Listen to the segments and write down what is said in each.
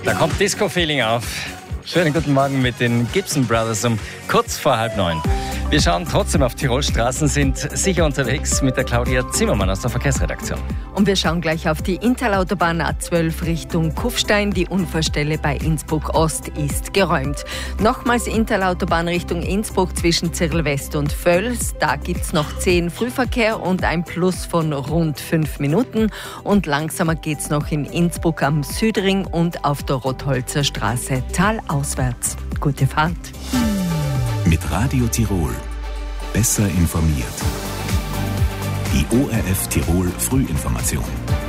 Da kommt Disco-Feeling auf. Schönen guten Morgen mit den Gibson Brothers um kurz vor 8:30. Wir schauen trotzdem auf Tirolstraßen, sind sicher unterwegs mit der Claudia Zimmermann aus der Verkehrsredaktion. Und wir schauen gleich auf die Interautobahn A12 Richtung Kufstein. Die Unfallstelle bei Innsbruck Ost ist geräumt. Nochmals Interautobahn Richtung Innsbruck zwischen Zirl West und Völs. Da gibt es noch 10 Frühverkehr und ein Plus von rund 5 Minuten. Und langsamer geht es noch in Innsbruck am Südring und auf der Rotholzer Straße talauswärts. Gute Fahrt. Mit Radio Tirol. Besser informiert. Die ORF Tirol Frühinformation.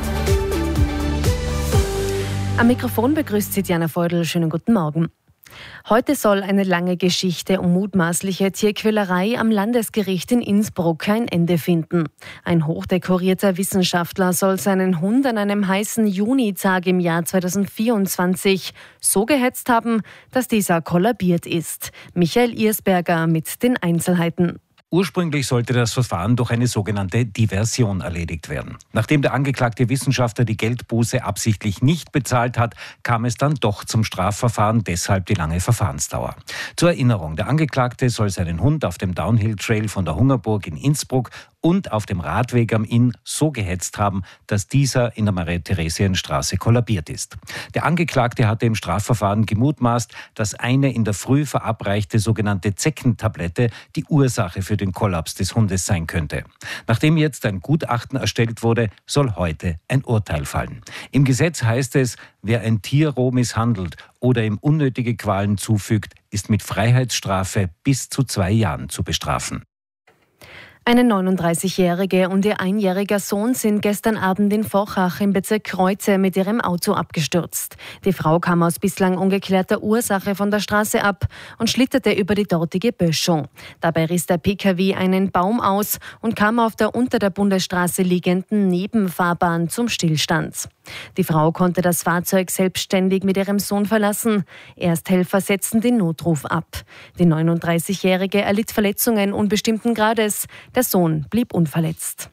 Am Mikrofon begrüßt Sie Diana Feudel. Schönen guten Morgen. Heute soll eine lange Geschichte um mutmaßliche Tierquälerei am Landesgericht in Innsbruck ein Ende finden. Ein hochdekorierter Wissenschaftler soll seinen Hund an einem heißen Junitag im Jahr 2024 so gehetzt haben, dass dieser kollabiert ist. Michael Irsberger mit den Einzelheiten. Ursprünglich sollte das Verfahren durch eine sogenannte Diversion erledigt werden. Nachdem der angeklagte Wissenschaftler die Geldbuße absichtlich nicht bezahlt hat, kam es dann doch zum Strafverfahren, deshalb die lange Verfahrensdauer. Zur Erinnerung, der Angeklagte soll seinen Hund auf dem Downhill-Trail von der Hungerburg in Innsbruck und auf dem Radweg am Inn so gehetzt haben, dass dieser in der Maria-Theresien-Straße kollabiert ist. Der Angeklagte hatte im Strafverfahren gemutmaßt, dass eine in der Früh verabreichte sogenannte Zeckentablette die Ursache für den Kollaps des Hundes sein könnte. Nachdem jetzt ein Gutachten erstellt wurde, soll heute ein Urteil fallen. Im Gesetz heißt es, wer ein Tier roh misshandelt oder ihm unnötige Qualen zufügt, ist mit Freiheitsstrafe bis zu 2 Jahren zu bestrafen. Eine 39-Jährige und ihr 1-jähriger Sohn sind gestern Abend in Vorchach im Bezirk Kreuze mit ihrem Auto abgestürzt. Die Frau kam aus bislang ungeklärter Ursache von der Straße ab und schlitterte über die dortige Böschung. Dabei riss der Pkw einen Baum aus und kam auf der unter der Bundesstraße liegenden Nebenfahrbahn zum Stillstand. Die Frau konnte das Fahrzeug selbstständig mit ihrem Sohn verlassen. Ersthelfer setzten den Notruf ab. Die 39-Jährige erlitt Verletzungen unbestimmten Grades. Der Sohn blieb unverletzt.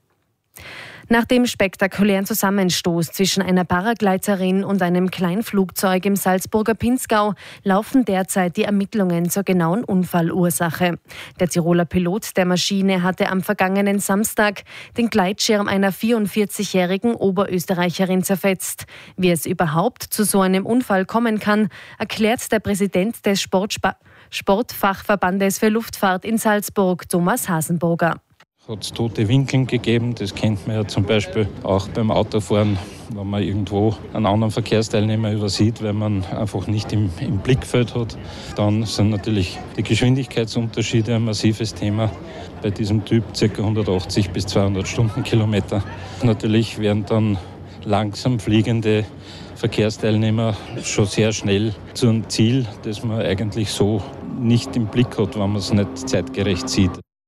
Nach dem spektakulären Zusammenstoß zwischen einer Paragleiterin und einem Kleinflugzeug im Salzburger Pinzgau laufen derzeit die Ermittlungen zur genauen Unfallursache. Der Tiroler Pilot der Maschine hatte am vergangenen Samstag den Gleitschirm einer 44-jährigen Oberösterreicherin zerfetzt. Wie es überhaupt zu so einem Unfall kommen kann, erklärt der Präsident des Sportfachverbandes für Luftfahrt in Salzburg, Thomas Hasenburger. Hat es tote Winkeln gegeben, das kennt man ja zum Beispiel auch beim Autofahren, wenn man irgendwo einen anderen Verkehrsteilnehmer übersieht, weil man einfach nicht im Blickfeld hat. Dann sind natürlich die Geschwindigkeitsunterschiede ein massives Thema bei diesem Typ, ca. 180 bis 200 Stundenkilometer. Natürlich werden dann langsam fliegende Verkehrsteilnehmer schon sehr schnell zu einem Ziel, das man eigentlich so nicht im Blick hat, wenn man es nicht zeitgerecht sieht.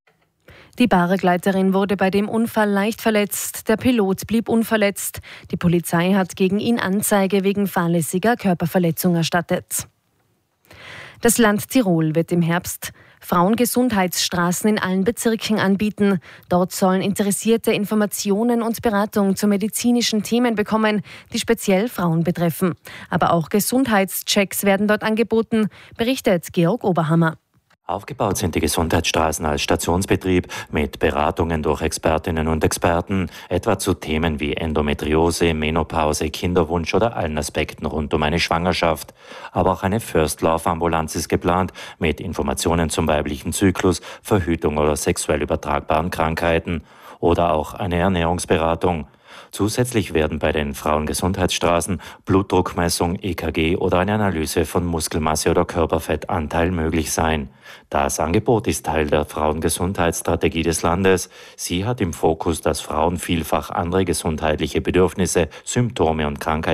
Die Paragleiterin wurde bei dem Unfall leicht verletzt, der Pilot blieb unverletzt. Die Polizei hat gegen ihn Anzeige wegen fahrlässiger Körperverletzung erstattet. Das Land Tirol wird im Herbst Frauengesundheitsstraßen in allen Bezirken anbieten. Dort sollen Interessierte Informationen und Beratung zu medizinischen Themen bekommen, die speziell Frauen betreffen. Aber auch Gesundheitschecks werden dort angeboten, berichtet Georg Oberhammer. Aufgebaut sind die Gesundheitsstraßen als Stationsbetrieb mit Beratungen durch Expertinnen und Experten, etwa zu Themen wie Endometriose, Menopause, Kinderwunsch oder allen Aspekten rund um eine Schwangerschaft. Aber auch eine First-Love-Ambulanz ist geplant mit Informationen zum weiblichen Zyklus, Verhütung oder sexuell übertragbaren Krankheiten oder auch eine Ernährungsberatung. Zusätzlich werden bei den Frauengesundheitsstraßen Blutdruckmessung, EKG oder eine Analyse von Muskelmasse oder Körperfettanteil möglich sein. Das Angebot ist Teil der Frauengesundheitsstrategie des Landes. Sie hat im Fokus, dass Frauen vielfach andere gesundheitliche Bedürfnisse, Symptome und Krankheiten